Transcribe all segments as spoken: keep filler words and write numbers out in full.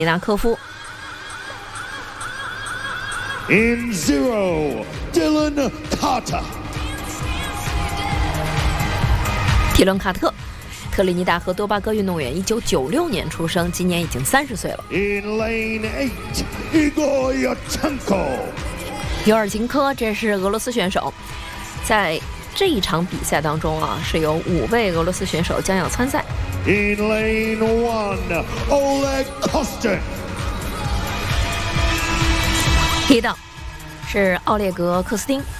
伊纳科夫。 In zero, Dylan Carter。 迪伦·卡特，特立尼达和多巴哥运动员，一九九六年出生，今年已经三十岁了。 In lane eight, Igor Yurchenko。 尤尔金科，这是俄罗斯选手，在这一场比赛当中啊，是有五位俄罗斯选手将要参赛。 In lane one, Oleg Kostin。 第一道是奥列格·克斯汀。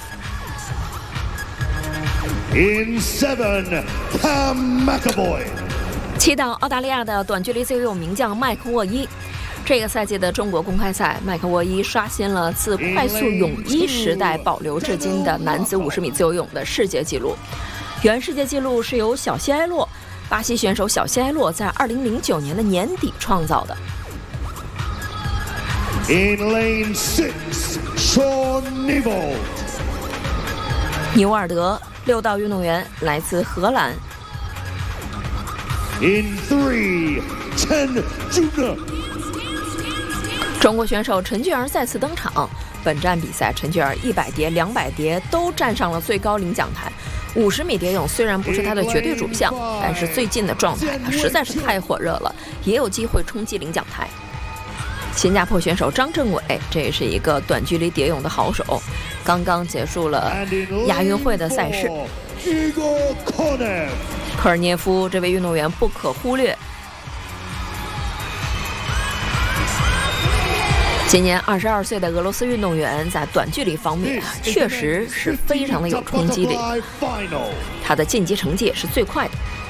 In seven, Cam McAvoy。 七道澳大利亚的短距离自由泳名将麦克沃伊。这个赛季的中国公开赛，麦克沃伊刷新了自快速泳衣时代保留至今的男子五十米自由泳的世界纪录。原世界纪录是由小西埃洛，巴西选手小西埃洛在二零零九年的年底创造的。 In lane six, Sean Newell。 尼沃尔德，六道运动员来自荷兰。 In three, Chen Junior。 中国选手陈俊儿再次登场。本站比赛，陈俊儿一百蝶、两百蝶都站上了最高领奖台。五十米蝶泳虽然不是他的绝对主项，但是最近的状态他实在是太火热了，也有机会冲击领奖台。新加坡选手张振伟，这也是一个短距离蝶泳的好手，刚刚结束了亚运会的赛事。科尔涅夫这位运动员不可忽略。今年二十二岁的俄罗斯运动员在短距离方面啊，确实是非常的有冲击力，他的晋级成绩也是最快的。